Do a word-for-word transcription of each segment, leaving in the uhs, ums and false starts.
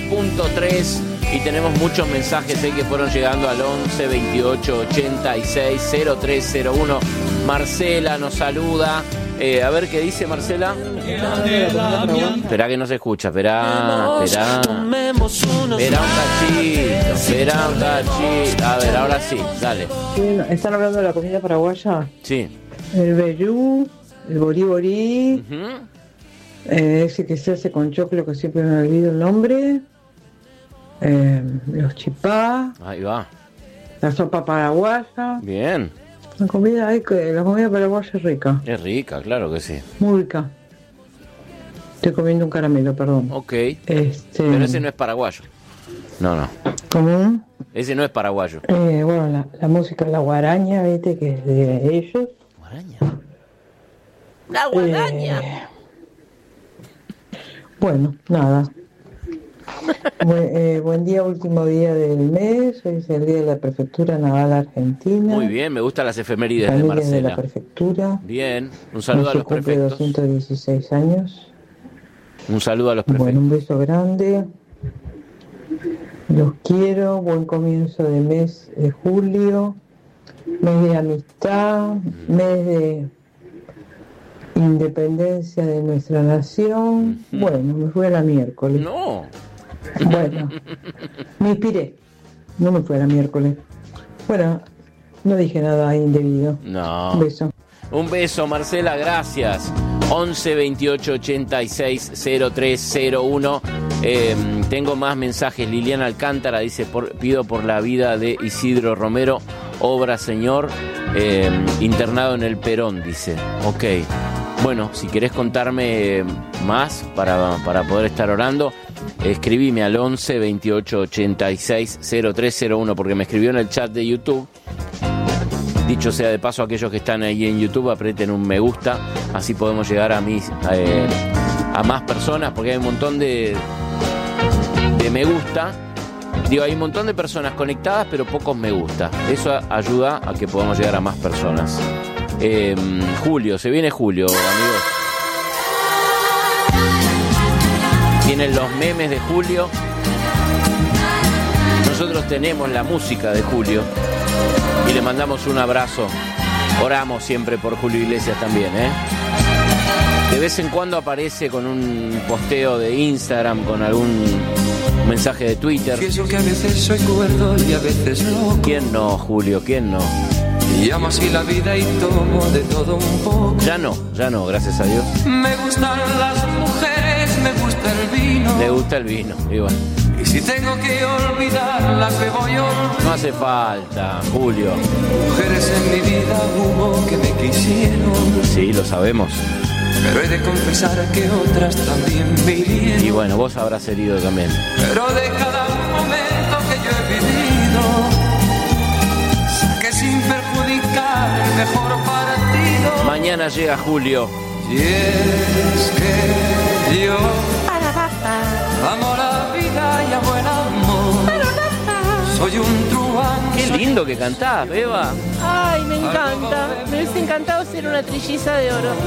punto tres. Y tenemos muchos mensajes eh, que fueron llegando al once veintiocho ochenta y seis cero tres cero uno. Marcela nos saluda. Eh, a ver qué dice Marcela. Esperá que no se escucha. Esperá, esperá. Esperá un cachito. Esperá un cachito. A ver, ahora sí, dale. ¿Están hablando de la comida paraguaya? Sí. El vellú, el borí borí, uh-huh. eh, ese que se hace con choclo, que siempre me olvido el nombre. Eh, los chipá. Ahí va. La sopa paraguaya. Bien. La comida, hay que, la comida paraguaya es rica. Es rica, claro que sí. Muy rica. Estoy comiendo un caramelo, perdón. Ok. Este... Pero ese no es paraguayo. No, no. ¿Cómo? Ese no es paraguayo. Eh, bueno, la, la música, la guaraña, viste, que es de ellos. ¿Guaraña? La guaraña. Eh, bueno, nada. Buen, eh, buen día, último día del mes. Hoy es el día de la Prefectura Naval Argentina. Muy bien, me gustan las efemérides de Marcela. De la Prefectura. Bien, un saludo no a los prefectos. doscientos dieciséis años. Un saludo a los prefectos. Bueno, un beso grande. Los quiero. Buen comienzo de mes de julio. Mes de amistad. Mes de independencia de nuestra nación. Uh-huh. Bueno, me fui a la miércoles. No. Bueno, me inspiré. No me fui a la miércoles. Bueno, no dije nada indebido. No. Un beso. Un beso, Marcela, gracias. once veintiocho ochenta y seis cero tres cero uno. Eh, tengo más mensajes. Liliana Alcántara dice, por, pido por la vida de Isidro Romero, obra señor, eh, internado en el Perón, dice. Ok. Bueno, si querés contarme más para, para poder estar orando, escribime al once veintiocho ochenta y seis cero tres cero uno, porque me escribió en el chat de YouTube. Dicho sea de paso, aquellos que están ahí en YouTube, aprieten un me gusta, así podemos llegar a, mis, eh, a más personas, porque hay un montón de, de me gusta. Digo, hay un montón de personas conectadas, pero pocos me gusta. Eso ayuda a que podamos llegar a más personas. Eh, Julio, se viene Julio, amigos. Vienen los memes de Julio. Nosotros tenemos la música de Julio y le mandamos un abrazo. Oramos siempre por Julio Iglesias también, ¿eh? De vez en cuando aparece con un posteo de Instagram, con algún mensaje de Twitter. Pienso que a veces soy cuerdo y a veces loco. ¿Quién no, Julio? ¿Quién no? Y amo así la vida y tomo de todo un poco. Ya no, ya no, gracias a Dios. Me gustan las mujeres, me gusta el vino. Le gusta el vino, y bueno. Y si tengo que olvidarlas, me voy a olvidar. No hace falta, Julio. Mujeres en mi vida hubo que me quisieron. Sí, lo sabemos. Pero he de confesar que otras también me hirieron. Y bueno, vos habrás herido también. Pero de cada momento que yo he vivido, saqué sin perjudicar el mejor partido. Mañana llega Julio. Y es que yo amo la vida y amo el amor. Soy un truán. Qué lindo que cantás, Beba. Ay, me encanta. Me hubiese encantado ser una trilliza de oro.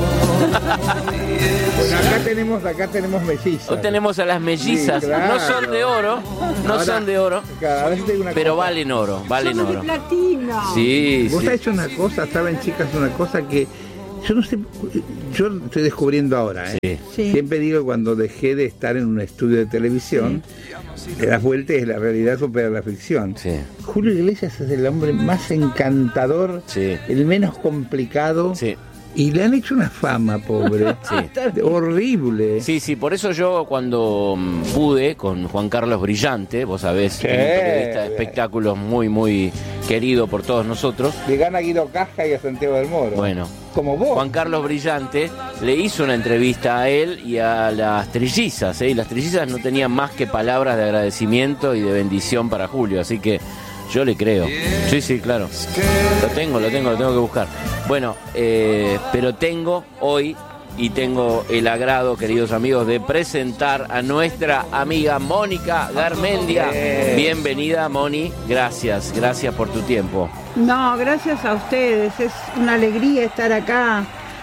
Bueno, acá tenemos, acá tenemos mellizas. Hoy tenemos a las mellizas. Sí, claro. No son de oro, no Ahora, son de oro, cada vez tengo una pero cosa. valen oro, valen Somos oro. de platino. Sí, Vos sí. has hecho una cosa, saben chicas, una cosa que yo no sé, yo estoy descubriendo ahora, ¿eh? Sí. Sí. Siempre digo, cuando dejé de estar en un estudio de televisión, sí, le das vueltas y la realidad supera la ficción. Sí. Julio Iglesias es el hombre más encantador, Sí. el menos complicado. Sí. Y le han hecho una fama, pobre. Sí. Horrible. Sí, sí, por eso yo cuando mm, pude con Juan Carlos Brillante, vos sabés, Sí. un periodista de espectáculos muy, muy querido por todos nosotros. Le gana a Guido Casca y a Santiago del Moro. Bueno, Como vos. Juan Carlos Brillante le hizo una entrevista a él y a las trillizas, ¿eh? Y las trillizas no tenían más que palabras de agradecimiento y de bendición para Julio, así que yo le creo. Sí, sí, claro. Lo tengo, lo tengo, lo tengo que buscar. Bueno, eh, pero tengo hoy y tengo el agrado, queridos amigos, de presentar a nuestra amiga Mónica Garmendia. Bienvenida, Moni. Gracias, gracias por tu tiempo. No, gracias a ustedes. Es una alegría estar acá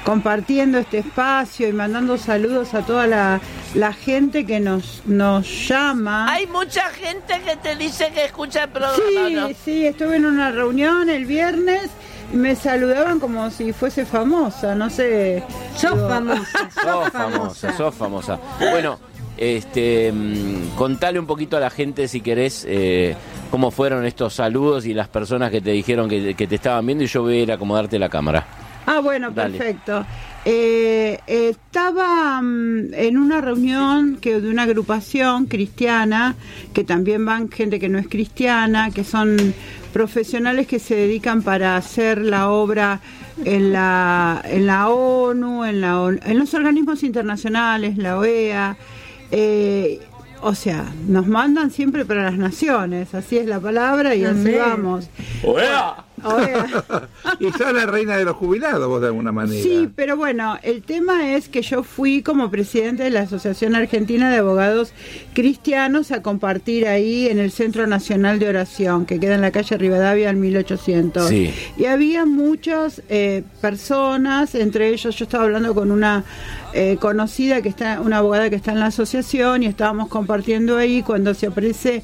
compartiendo este espacio y mandando saludos a toda la, la gente que nos, nos llama. Hay mucha gente que te dice que escucha el programa, Sí, ¿no? sí, estuve en una reunión el viernes y me saludaban como si fuese famosa, no sé. Sos digo, famosa, sos Sos famosa. famosa, sos famosa. Bueno, este, mm, contale un poquito a la gente, si querés, eh, cómo fueron estos saludos y las personas que te dijeron que, que te estaban viendo, y yo voy a ir a acomodarte la cámara. Ah, bueno, Dale. perfecto. Eh, eh, estaba mm, en una reunión que de una agrupación cristiana, que también van gente que no es cristiana, que son profesionales que se dedican para hacer la obra en la en la ONU, en la ONU, en los organismos internacionales, la O E A. Eh, o sea, nos mandan siempre para las naciones, así es la palabra y así Amén. vamos. ¡Oea! O E A. Y sos la reina de los jubilados, vos de alguna manera. Sí, pero bueno, el tema es que yo fui como presidente de la Asociación Argentina de Abogados Cristianos a compartir ahí en el Centro Nacional de Oración, que queda en la calle Rivadavia al mil ochocientos. Sí. Y había muchas eh, personas, entre ellos yo estaba hablando con una eh, conocida, que está, una abogada que está en la asociación, y estábamos compartiendo ahí cuando se aparece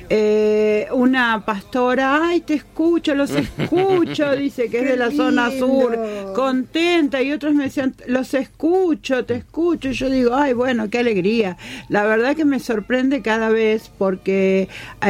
eh, una pastora. Ay, te escucho, los escucho, dice que es de la zona sur, contenta, y otros me decían, los escucho, te escucho, y yo digo, ay, bueno, qué alegría. La verdad que me sorprende cada vez porque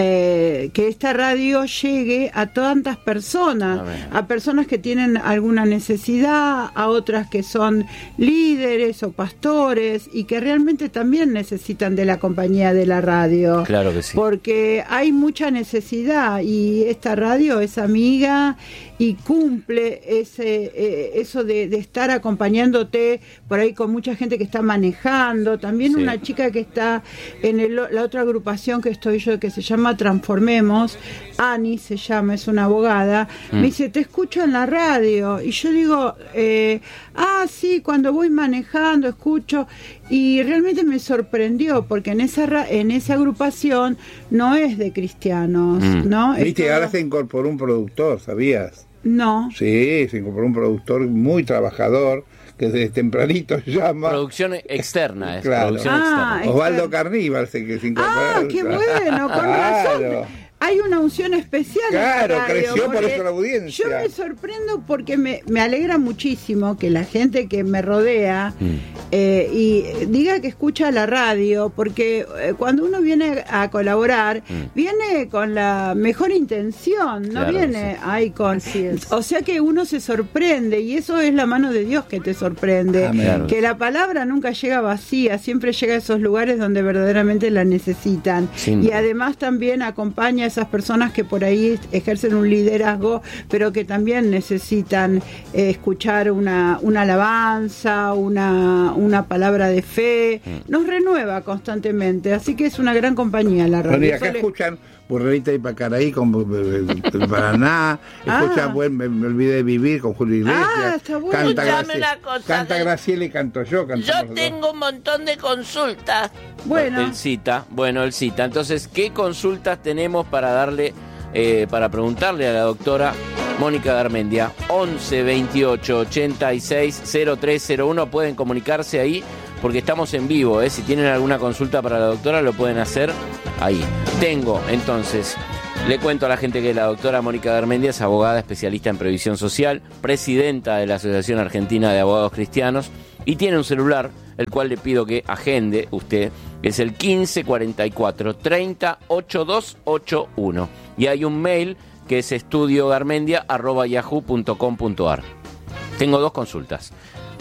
eh, que esta radio llegue a tantas personas, Amén. a personas que tienen alguna necesidad, a otras que son líderes o pastores y que realmente también necesitan de la compañía de la radio. Claro que sí. Porque hay mucha necesidad y esta radio es amiga y cumple ese eh, eso de, de estar acompañándote por ahí con mucha gente que está manejando. También Sí. una chica que está en el- la otra agrupación que estoy yo, que se llama Transformemos, Ani se llama, es una abogada, Mm. me dice, te escucho en la radio. Y yo digo, eh, ah, sí, cuando voy manejando escucho. Y realmente me sorprendió porque en esa ra- en esa agrupación no es de cristianos, Mm. ¿no? Es Viste, todo- ahora se incorporó un productor, ¿sabías? No. Sí, se incorporó un productor muy trabajador, que desde tempranito llama. Producción externa, es Claro. producción Ah, externa. Osvaldo externo. Carníbal se que se incorporó. Ah, qué bueno, con razón. Claro. Hay una unción especial. en la Claro, radio, creció por porque eso la audiencia. Yo me sorprendo porque me, me alegra muchísimo que la gente que me rodea Mm. eh, y diga que escucha la radio, porque eh, cuando uno viene a colaborar, Mm. viene con la mejor intención, no Claro, viene sí. ahí con... Así es. O sea que uno se sorprende y eso es la mano de Dios que te sorprende. Amén. Claro. Que la palabra nunca llega vacía, siempre llega a esos lugares donde verdaderamente la necesitan. Sin Y duda. además también acompaña a esas personas que por ahí ejercen un liderazgo, pero que también necesitan eh, escuchar una, una alabanza, una, una palabra de fe. Mm. Nos renueva constantemente, así que es una gran compañía la radio. Bueno, y acá Eso le- escuchan Burrerita y Pacaraí con eh, Paraná, escuchan Ah. buen, me, me olvidé de vivir con Julio Iglesias. Ah, está bueno. Canta, Escuchame Graci- una cosa, canta de- Graciela y canto yo. Yo cantamos los dos. tengo un montón de consultas. Bueno, El cita, bueno, el cita. Entonces, ¿qué consultas tenemos para darle, eh, para preguntarle a la doctora Mónica Garmendia? once veintiocho ochenta y seis cero tres cero uno, pueden comunicarse ahí porque estamos en vivo, ¿eh? Si tienen alguna consulta para la doctora lo pueden hacer ahí. Tengo, entonces, le cuento a la gente que la doctora Mónica Garmendia es abogada especialista en previsión social, presidenta de la Asociación Argentina de Abogados Cristianos y tiene un celular, el cual le pido que agende usted, que es el quince cuarenta y cuatro treinta ochenta y dos ochenta y uno. Y hay un mail que es estudiogarmendia arroba yahoo punto com punto ar. Tengo dos consultas.